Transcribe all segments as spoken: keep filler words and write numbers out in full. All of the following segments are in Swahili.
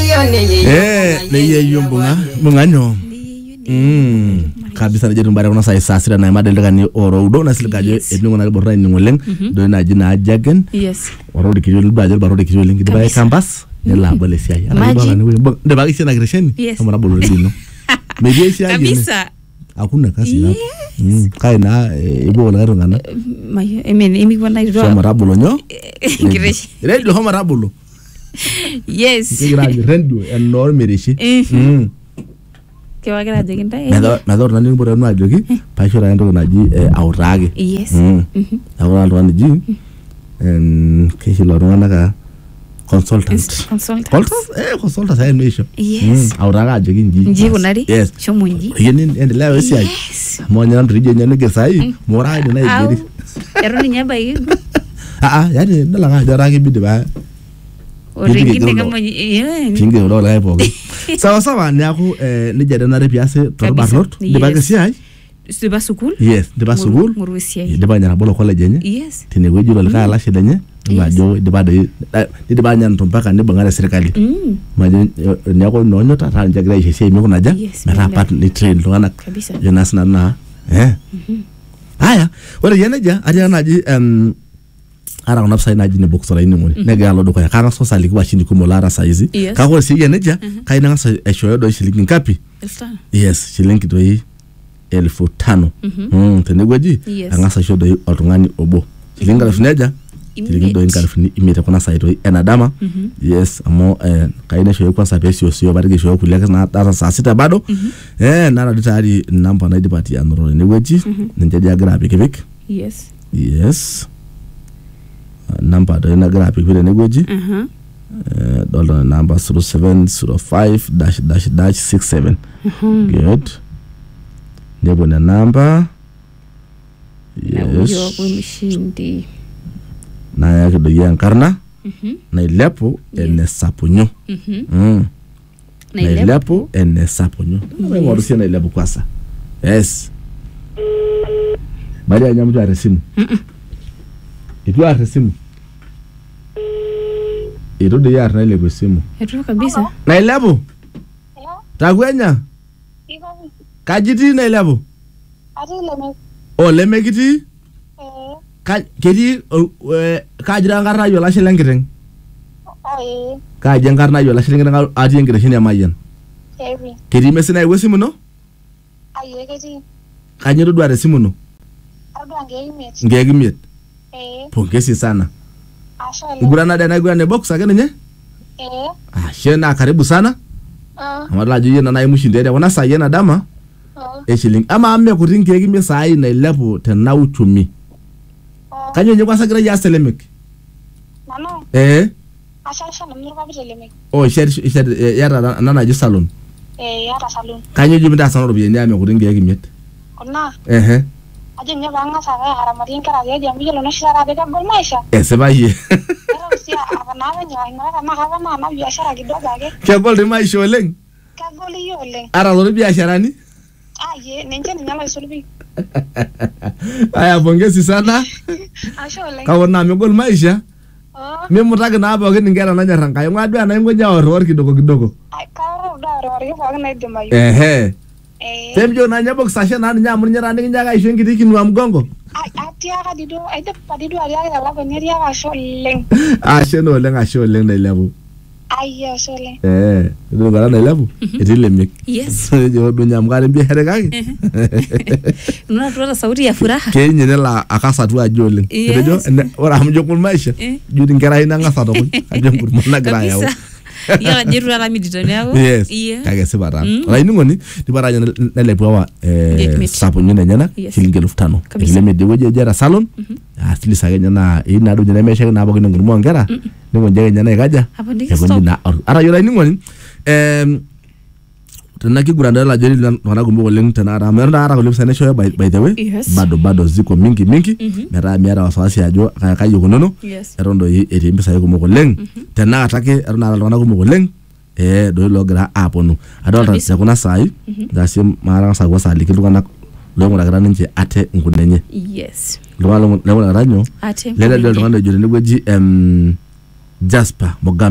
Eh, leyeyo mbunga mbunganyo. Mm. Kabisa na jetumbare kuna sai sasira na madel kani oro udo na silikajo edingo na borra ni ngoleng do na jina jagen. Yes. Oro dikijo lbajo baro dikijo lingi dibaye campus ne la bole siai. Ana bala ni we de bagi sina gresheni. Amara bolo dino. Meje siai. Kabisa. Hakuna kasi na. Mm. Kai na ibo la ngana. Mayo emen emi bona iro. Amara bolo nyo. Gresh. Redo amara bolo. Yes. Kigira rendo enor mereshi. Mm. Kewa kira jogi nta. Medo medo nani mbora no ajogi. Paishora ndo naji aurage. Yes. Mhm. Awala ndo naji en keshilo ndo ka consultant. Consultant. Consultant eh consultant sai mesho. Yes. Auraga ajogi nji. Nji kunari. Yes. Shomunji. Yeni endelea wesi ai. Yes. Monya ndo rije nyane gesai. Mora ndo na igeri. Eroni nyaba yi. Ah ah yani ndala ga rage bidi ba. Oringine kama eh. Pinge ndo la ipo. Sawa sawa ni ako eh ni jada na repiase to barnot de bagasi ai. De ba sukul? Yes, de ba sukul. Murwesi ai. De ba nyana bolo college nye. Yes. Tine weju lo kala shida nye. Ma jo de ba de de ba nyana to mpaka ne bangala serikali. Mm. Ma jo ni ako no nyota ta njagira ishe sei meko naja. Mera pat ni train lo ana. Kabisa. Jonas na na. Eh. Haya, wala yeneja ari anaji em ara kuna psa ina jini box line ngoni nega yalo doko ya kanga so sali kwa chini kumolara saizi kako si yeneja kaina ngasa eshoyo do shilingi ngapi yes shilingi do yi elfu tano mm tenegwaji ngasa shodo yi otungani obo shilingi elfu neja shilingi do elfu ni imita kuna saito enadama yes amo eh kaina shoyo kwa sapesi osio barige shoyo kuleka na data saa sita bado eh nara ditari namba na dipati ya noro negwaji njaji agra pikipik yes yes number do na graphic video negwaji mhm eh dollar number zero seven zero five dash dash dash six seven good nebo na number yes yo kumshindi na yake do yankarna mhm na ilepo ene sapunyo mhm mm na ilepo ene sapunyo ngo rusia na ilepo kwasa yes bali anyamu ya resimu mhm itu aresimu Itu de yar na lego simu. Etu kabisa. Na ilebo? Hello. Tagwenya? Iko. Kajiti na ilebo? Ati leme. Oh, leme kiti? Eh. Ka kiti kajira ngarna yo la shelengireng. Oh. Kaje ngarna yo la shelengireng ati ngire shine mayen. Ebi. Kiti mesina iwe simu no? Aye kiti. Kanyiru dware simu no? Ardu ngegimiet. Ngegimiet. Eh. Pongezi sana. Ngurana dana ngurane box agene nye? Eh. Ah, shena karibu sana. Ah. Amala juye na nayi mushindere wana saye na dama. Ah. E shilingi ama amme kuringe gimi sai na elepo tena uchumi. Ah. Kanyo nye kwa sagira ya selemik. Mano. Eh. Asha asha na mnurwa bitelemik. Oh, shed shed yara nana ju salon. Eh, yara salon. Kanyo ju mda sanoro biye nyame kuringe gimi. Kona. Eh eh. Aje nya banga saga haramari nkara ya jambi lo nashara de gol maisha ese baye era usia abana nya ngara na hawa na na biashara kidogo age ke gol de maisha oleng ka gol yo oleng ara lo biashara ni aye nenje nyama isolbi aya bongezi sana asho oleng ka wona me gol maisha oh me mutaka na aba ngeni ngara na nyaranga yo ngadu ana ngonya oro kidogo kidogo ai ka ro da ro ro yo na de mayo eh eh Temjo na nyabo kusasha na nyamu nyara ni nyaga isho ngiti kinwa mgongo. Ati aga dido aide padido ari aga la ko nyeri aga sholeng. Ah sheno lenga sholeng na level. Ayya sholeng. Eh, do gara na level. Itile mik. Yes. Jo do nyam gari bi here gagi. Nuna tuwa sauti ya furaha. Kenye nela akasa tu ajoleng. Tejo ora hamjokul maisha. Judi ngara ina ngasa to ko. Ajongul mona gra yao. Yala jiru ala midito nyago. Yes. Kage sebara. Ala inungoni dibaranya nelepo wa eh sapo nyene nyana shilingi elfu tano. Ile mede weje jara salon. Asili sage nyana ina do nyene meshe na bogo ngurmo ngera. Ningo jege nyana ikaja. Yego nyina. Ara yola inungoni em tunaki guranda la jeri wana gumbo leng tana ara merda ara gulip sane shoya by, by the way bado bado ziko mingi mingi mera miara wasawasi ajo kaya kayo kunono erondo yi eti mbisa yiko moko leng tana atake erona ala wana gumbo leng eh do logra aponu adolta sekuna sai dasi mara sagwa sali kitu kana longo la grana nje ate ngunenye yes longo longo la ranyo ate lele lele ngana jore ni gweji em Jasper Mogambi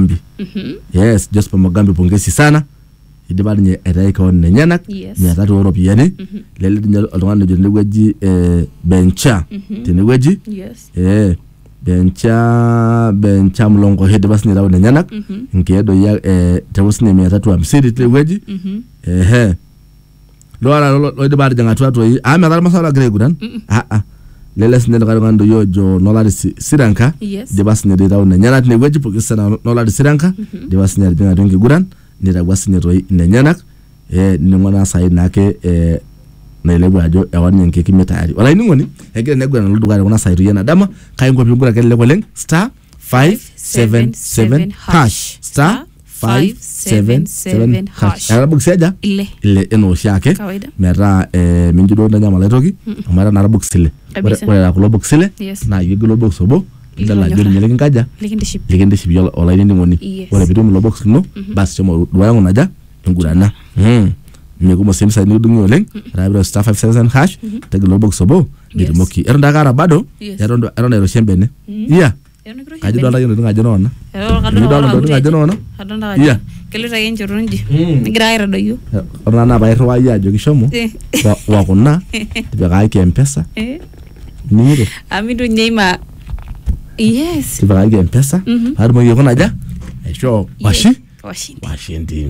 Mhm. Yes, Joseph Mogambi pongezi sana. Idipa ninye aitaika on nenyanak Yes. mia tatu oropiani. Lele dinye oltung'ani ojo tenewueji eh, bencha tenewueji. Yes. Eh bencha bencha mlongo hedi basi nirau nenyanak nkedo ya eh tewusine mia tatu hamsini tenewueji. Mhm. Ehe. Loara lo idipa atijing'a atua toi. Ah metaa masala agira aiguran. Ah ah. Lele sinene kando yojo nolari siranka. Yes. Idipa sinye dirau nenyanak tenewueji pokisi sana nolari siranka. Idipa sinye atijing'a atua nkiguran. Nitagwa sinye toi nenyanak. Eh ning'ona sai nake eh nailebu ajo ewani nkeki metayari. Wala ining'oni egira negura nolduka kuna sai tuyena dama kai ngopi ngura kelele koleng star five seven seven hash star five seven seven hash. Era box aja Ile. ile eno shake Kawaida. meta eh minjudo ndanya malaitoki amara na box ile. Kabisa. Ore la kulo box ile Yes. na yigilo box obo ndala Ilonyorra. joli nyeleki nkaja Likindiship. likende shibi ola ini ngoni. Yes. Ore bitum lo box no bas chomo duwa ngonaja ngurana. Mm. Mekumo same side nudungi oleng rabiro star five seven hash tegelo box obo ngirimoki eronda kara bado Yes. erondo erondo ero shembene iya kaji dolta yendo dinga jonona ni dolta dinga jonona Adonda iya kelita yenchorunji. Mm. Nigira aitadoyio. orna na bayro wa ya jogi shomo Eh. wa wa kuna tibeka ki mpesa Eh. niro Amidu nyeima. Yes. tibeka ki mpesa Mhm. harmo yoko naja aisho washi Washindi. washindi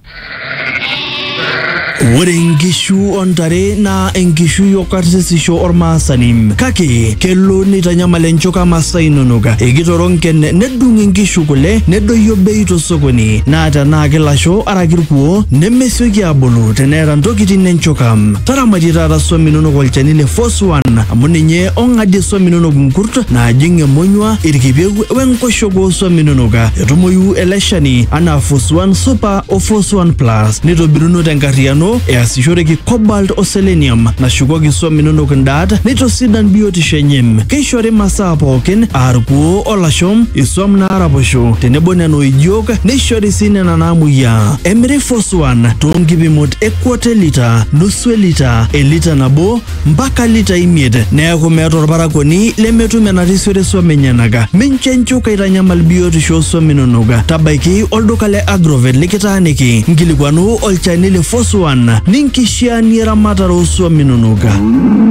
Ore nkishu ontare na enkishu yokarsisisho ormaasani kake kelo nitanyamal enchoka masaa inonok ekitoronken nedung nkishu kule nedoyio bei tosokoni na tenaa kilasho araki irkuo nemesioki abulu teneeta ntokitin enchoka. Taramatie taata swam inonok olchani le Force One amu ninye ong'adie swam inonok nkurt naajing emonyua irkipieu wenkoshoke oswam inonok. Etumoyu ele shani anaa Force One Super o Force One Plus nitobiruno tenkarriyiano easishoreki cobalt o selenium nashukoki swam inonok ndaat nitosidan biotisho enye. Keishori masaa pookin aa irkuo olashom iswam naaraposho tenebo nena oijiok neishori sii nena naamuoyia. Emiri Force One toonkipimot e quarter lita, nusu elita, elita nabo mpaka lita imiet neeku meeta orparakuoni lemetum enatisore swam enyenak. Mincho enchoka aitanyamal biotisho oswam inonok. Tabaiki olduka le Agrovet likitaaniki nkilikuanu olchani le Force One ninkishianie eramatare oswam inonok.